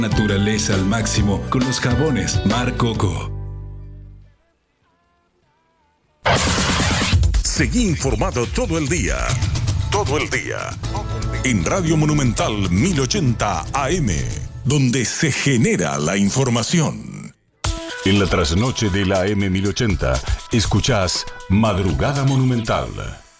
Naturaleza al máximo con los jabones Mar Coco. Seguí informado todo el día. Todo el día. En Radio Monumental 1080 AM, donde se genera la información. En la trasnoche de la AM 1080, escuchás Madrugada Monumental.